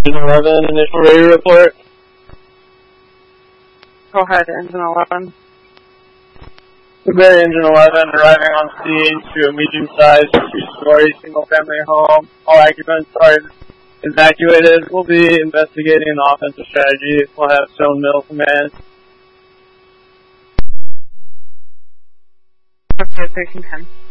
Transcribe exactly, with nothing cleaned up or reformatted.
Engine eleven, initial radio report. Go ahead, Engine eleven. Woodbury Engine eleven arriving on scene to a medium-sized two-story single-family home. All occupants are evacuated. We'll be investigating an offensive strategy. We'll have Stone Mill command. Okay, Station ten.